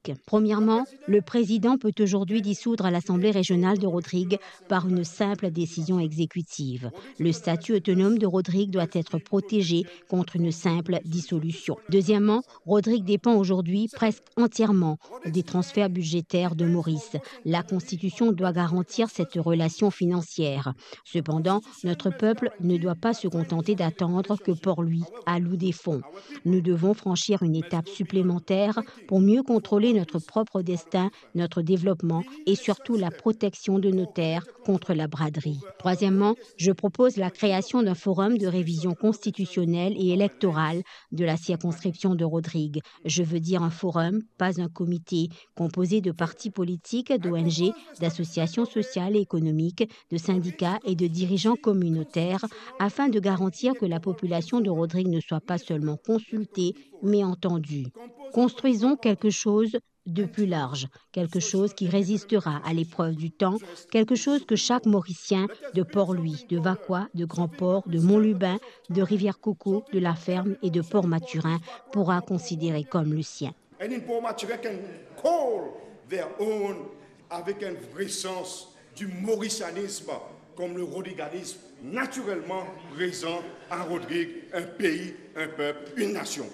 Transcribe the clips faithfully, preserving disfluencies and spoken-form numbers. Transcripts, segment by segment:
artistiques. Premièrement, le président peut aujourd'hui dissoudre l'Assemblée régionale de Rodrigue par une simple décision exécutive. Le statut autonome de Rodrigue doit être protégé contre une simple dissolution. Deuxièmement, Rodrigue dépend aujourd'hui presque entièrement des transferts budgétaires de Maurice. La Constitution doit garantir cette relation financière. Cependant, notre peuple ne doit pas se contenter d'attendre que Port-Louis alloue des fonds. Nous devons franchir une étape supplémentaire pour mieux contrôler notre propre destin, notre développement et surtout la protection de nos terres contre la braderie. Troisièmement, je propose la création d'un forum de révision constitutionnelle et électorale de la circonscription de Rodrigue. Je veux dire un forum, pas un comité, composé de partis politiques, d'O N G, d'associations sociales et économiques, de syndicats et de dirigeants communautaires, afin de garantir que la population de Rodrigue ne soit pas seulement consultée, mais entendue. Construisons quelque chose de plus large, quelque chose qui résistera à l'épreuve du temps, quelque chose que chaque Mauricien de Port-Louis, de Vacois, de Grand-Port, de Mont-Lubin, de Rivière-Coco, de La Ferme et de Port-Maturin pourra considérer comme le sien. Et une Port-Maturin can call their own avec un vrai sens du mauricianisme, comme le rodriguanisme naturellement présent à Rodrigue, un pays, un peuple, une nation.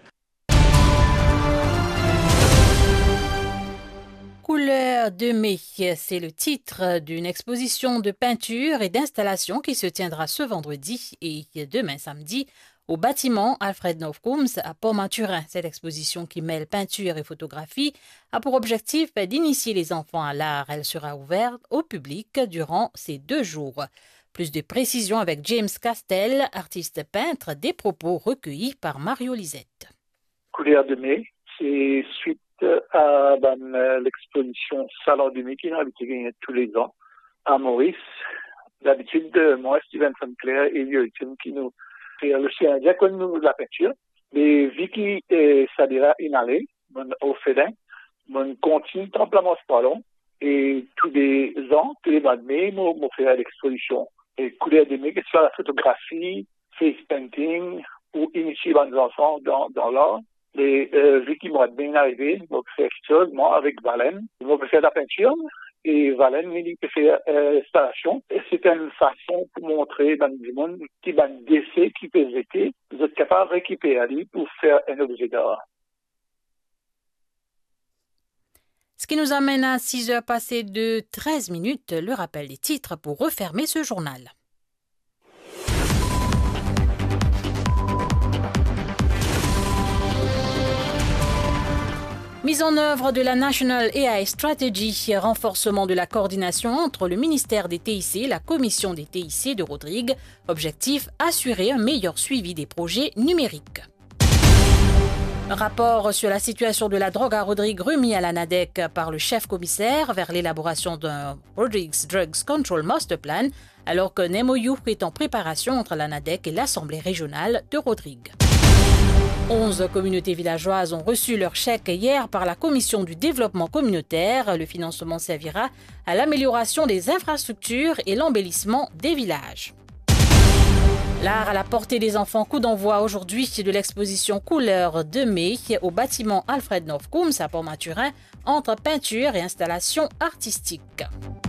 Couleur de mai, c'est le titre d'une exposition de peinture et d'installation qui se tiendra ce vendredi et demain samedi au bâtiment Alfred Nofkooms à Port-Maturin. Cette exposition qui mêle peinture et photographie a pour objectif d'initier les enfants à l'art. Elle sera ouverte au public durant ces deux jours. Plus de précisions avec James Castell, artiste peintre, des propos recueillis par Mario Lisette. Couleur de mai, c'est suite à ben, l'exposition Salon du mai qui a été tous les ans à Maurice. D'habitude, moi, Steven Sinclair et Yolton qui nous fait le chien comme nous la peinture. Mais Vicky et Sadira inhalé, mon au Fédin, mon continue simplement ce ballon. Et tous les ans, tous les mois de mai, moi, moi fait l'exposition. Et couleur de mai, que ce soit la photographie, face painting, ou initier les enfants dans, dans l'art. Et euh, vu qu'il m'a bien arrivé, je vais faire quelque chose, moi, avec Valène. Je vais faire la peinture, et Valène, il peut faire euh, l'installation. Et c'est une façon pour montrer dans le monde qui va décès qui peut être, vous êtes capable de récupérer pour faire un objet d'art. Ce qui nous amène à six heures passées de treize minutes, le rappel des titres pour refermer ce journal. Mise en œuvre de la National A I Strategy, renforcement de la coordination entre le ministère des T I C et la commission des T I C de Rodrigue. Objectif, assurer un meilleur suivi des projets numériques. Un rapport sur la situation de la drogue à Rodrigue remis à la NADEC par le chef commissaire vers l'élaboration d'un Rodrigues Drugs Control Master Plan, alors qu'un M O U est en préparation entre la NADEC et l'Assemblée régionale de Rodrigue. Onze communautés villageoises ont reçu leur chèque hier par la Commission du développement communautaire. Le financement servira à l'amélioration des infrastructures et l'embellissement des villages. L'art à la portée des enfants, coup d'envoi aujourd'hui de l'exposition Couleur de mai au bâtiment Alfred Nofkooms à Port-Maturin entre peinture et installation artistique.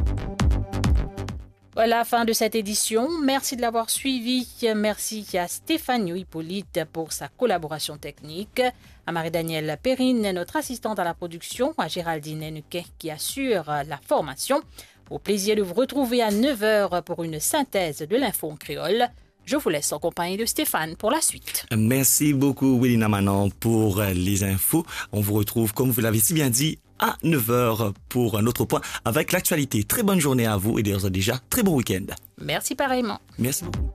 Voilà, fin de cette édition. Merci de l'avoir suivi. Merci à Stéphanie Hippolyte pour sa collaboration technique, à Marie-Danielle Perrine, notre assistante à la production, à Géraldine Hennequet qui assure la formation. Au plaisir de vous retrouver à neuf heures pour une synthèse de l'info en créole. Je vous laisse en compagnie de Stéphane pour la suite. Merci beaucoup, Willina Manon, pour les infos. On vous retrouve, comme vous l'avez si bien dit, à neuf heures pour un autre point avec l'actualité. Très bonne journée à vous et d'ores et déjà, très bon week-end. Merci pareillement. Merci beaucoup.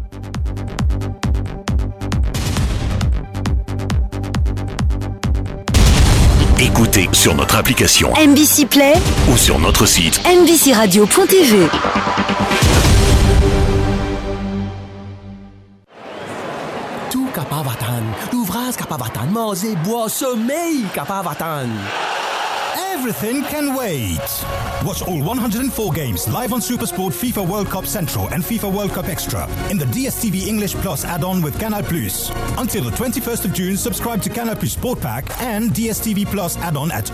Écoutez sur notre application M B C Play ou sur notre site m b c radio point t v. Tout capavatan, l'ouvrage capavatan, manger, boire, sommeil capavatan. Everything can wait. Watch all one hundred four games live on SuperSport, FIFA World Cup Central and FIFA World Cup Extra in the D S T V English Plus add-on with Canal Plus. Until the twenty-first of June, subscribe to Canal Plus Sport Pack and D S T V Plus add-on at